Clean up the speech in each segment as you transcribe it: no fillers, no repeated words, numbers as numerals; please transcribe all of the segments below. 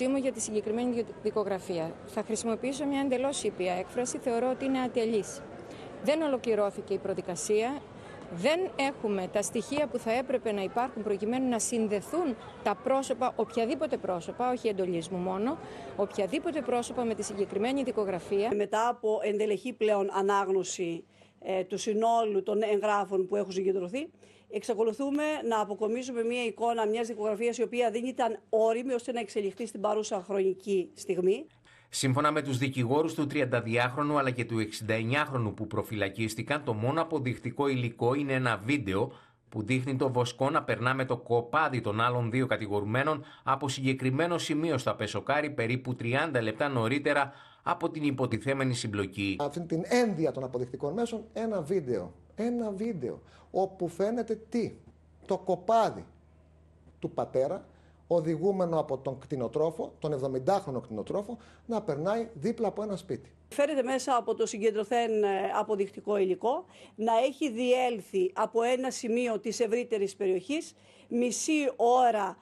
άποψή μου για τη συγκεκριμένη δικογραφία. Θα χρησιμοποιήσω μια εντελώς ήπια έκφραση, θεωρώ ότι είναι ατελής. Δεν ολοκληρώθηκε η προδικασία, δεν έχουμε τα στοιχεία που θα έπρεπε να υπάρχουν προκειμένου να συνδεθούν τα πρόσωπα, οποιαδήποτε πρόσωπα, όχι εντολής μου μόνο, οποιαδήποτε πρόσωπα με τη συγκεκριμένη δικογραφία. Μετά από εντελεχή πλέον ανάγνωση του συνόλου των εγγράφων που έχουν συγκεντρωθεί, εξακολουθούμε να αποκομίσουμε μια εικόνα μιας δικογραφίας η οποία δεν ήταν όριμη ώστε να εξελιχθεί στην παρούσα χρονική στιγμή. Σύμφωνα με τους δικηγόρους του 32χρονου αλλά και του 69χρονου που προφυλακίστηκαν, το μόνο αποδεικτικό υλικό είναι ένα βίντεο που δείχνει το Βοσκό να περνά με το κοπάδι των άλλων δύο κατηγορουμένων από συγκεκριμένο σημείο στα Πεσοκάρη περίπου 30 λεπτά νωρίτερα από την υποτιθέμενη συμπλοκή. Αυτή την ένδυα των αποδεικτικών μέσων, ένα βίντεο όπου φαίνεται τι, το κοπάδι του πατέρα οδηγούμενο από τον κτηνοτρόφο, τον 70χρονο κτηνοτρόφο, να περνάει δίπλα από ένα σπίτι. Φαίνεται μέσα από το συγκεντρωθέν αποδεικτικό υλικό να έχει διέλθει από ένα σημείο της ευρύτερης περιοχής μισή ώρα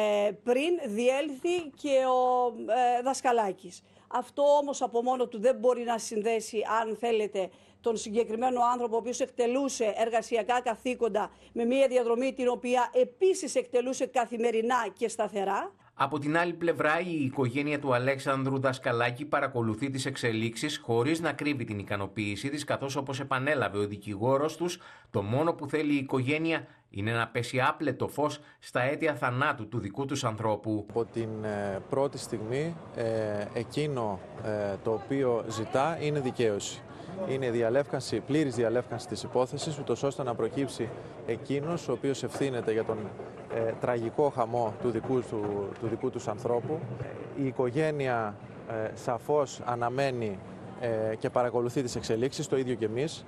πριν διέλθει και ο Δασκαλάκης. Αυτό όμως από μόνο του δεν μπορεί να συνδέσει, αν θέλετε, τον συγκεκριμένο άνθρωπο ο οποίος εκτελούσε εργασιακά καθήκοντα με μια διαδρομή την οποία επίσης εκτελούσε καθημερινά και σταθερά. Από την άλλη πλευρά, η οικογένεια του Αλέξανδρου Δασκαλάκη παρακολουθεί τις εξελίξεις χωρίς να κρύβει την ικανοποίησή της, καθώς όπως επανέλαβε ο δικηγόρος τους, το μόνο που θέλει η οικογένεια είναι να πέσει άπλετο φως στα αίτια θανάτου του δικού τους ανθρώπου. Από την πρώτη στιγμή εκείνο το οποίο ζητά είναι δικαίωση. Είναι διαλεύκανση, πλήρης διαλεύκανση της υπόθεσης, ούτως ώστε να προκύψει εκείνος ο οποίος ευθύνεται για τον τραγικό χαμό του δικού τους ανθρώπου. Η οικογένεια σαφώς αναμένει και παρακολουθεί τις εξελίξεις, το ίδιο και εμείς,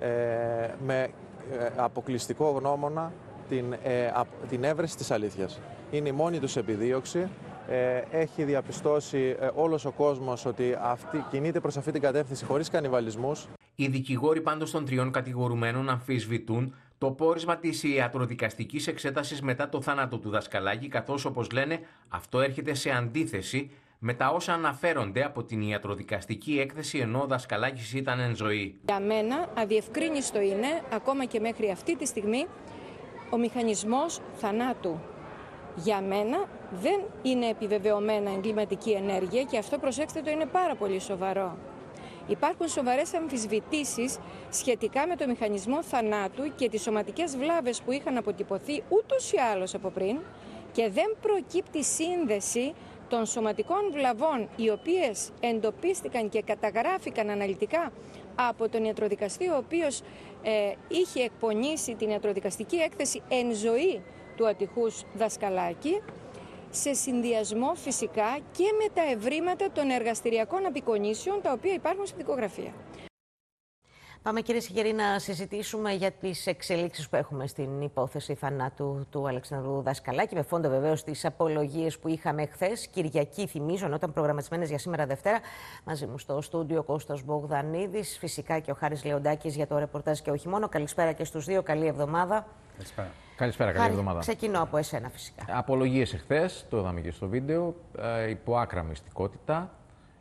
με αποκλειστικό γνώμονα την έβρεση της αλήθειας. Είναι η μόνη τους επιδίωξη. Έχει διαπιστώσει όλος ο κόσμος ότι κινείται προς αυτή την κατεύθυνση χωρίς κανιβαλισμούς. Οι δικηγόροι πάντως των τριών κατηγορουμένων αμφισβητούν το πόρισμα της ιατροδικαστικής εξέτασης μετά το θάνατο του Δασκαλάκη, καθώς όπως λένε αυτό έρχεται σε αντίθεση με τα όσα αναφέρονται από την ιατροδικαστική έκθεση ενώ ο Δασκαλάκης ήταν εν ζωή. Για μένα αδιευκρίνιστο είναι, ακόμα και μέχρι αυτή τη στιγμή, ο μηχανισμός θανάτου. Για μένα δεν είναι επιβεβαιωμένα εγκληματική ενέργεια και αυτό, προσέξτε το, είναι πάρα πολύ σοβαρό. Υπάρχουν σοβαρές αμφισβητήσεις σχετικά με το μηχανισμό θανάτου και τις σωματικές βλάβες που είχαν αποτυπωθεί ούτως ή άλλως από πριν και δεν προκύπτει σύνδεση των σωματικών βλαβών οι οποίες εντοπίστηκαν και καταγράφηκαν αναλυτικά από τον ιατροδικαστή ο οποίος είχε εκπονήσει την ιατροδικαστική έκθεση εν ζωή του ατυχούς Δασκαλάκη, σε συνδυασμό φυσικά και με τα ευρήματα των εργαστηριακών απεικονίσεων τα οποία υπάρχουν στη δικογραφία. Πάμε κυρίες και κύριοι να συζητήσουμε για τις εξελίξεις που έχουμε στην υπόθεση θανάτου του Αλεξανδρού Δασκαλάκη, με φόντο βεβαίως τις απολογίες που είχαμε χθες, Κυριακή θυμίζω, ενώ ήταν προγραμματισμένες για σήμερα Δευτέρα. Μαζί μου στο στούντιο Κώστας Μπογδανίδης, φυσικά και ο Χάρης Λεοντάκης για το ρεπορτάζ και όχι μόνο. Καλησπέρα και στους δύο, καλή εβδομάδα. Καλησπέρα, καλή εβδομάδα. Ξεκινώ από εσένα φυσικά. Απολογίες εχθές, το είδαμε και στο βίντεο, υπό άκρα μυστικότητα.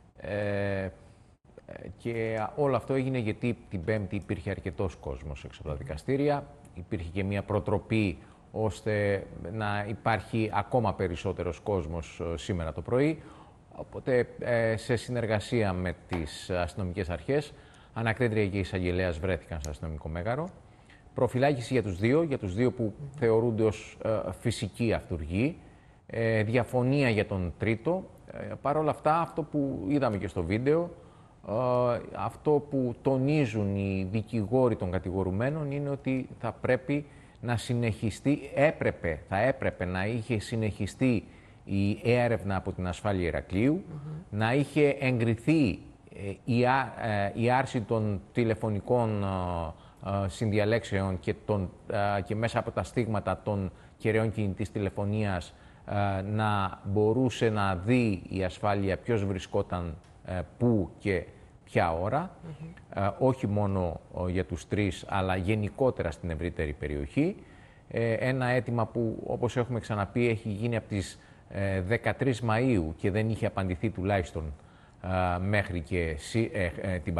Και όλο αυτό έγινε γιατί την Πέμπτη υπήρχε αρκετός κόσμος έξω από τα δικαστήρια. Υπήρχε και μια προτροπή ώστε να υπάρχει ακόμα περισσότερος κόσμος σήμερα το πρωί. Οπότε σε συνεργασία με τις αστυνομικές αρχές, ανακρίτρια και εισαγγελέας βρέθηκαν στο αστυνομικό μέγαρο. Προφυλάκηση για τους δύο που θεωρούνται ως φυσικοί αυτουργοί. Διαφωνία για τον τρίτο. Παρ' όλα αυτά, αυτό που είδαμε και στο βίντεο, αυτό που τονίζουν οι δικηγόροι των κατηγορουμένων είναι ότι θα πρέπει να συνεχιστεί, θα έπρεπε να είχε συνεχιστεί η έρευνα από την ασφάλεια Ηρακλείου, να είχε εγκριθεί η άρση των τηλεφωνικών συνδιαλέξεων και μέσα από τα στίγματα των κεραιών κινητής τηλεφωνίας να μπορούσε να δει η ασφάλεια ποιος βρισκόταν πού και ποια ώρα, όχι μόνο για τους τρεις, αλλά γενικότερα στην ευρύτερη περιοχή. Ένα αίτημα που, όπως έχουμε ξαναπεί, έχει γίνει από τις 13 Μαΐου και δεν είχε απαντηθεί τουλάχιστον μέχρι και την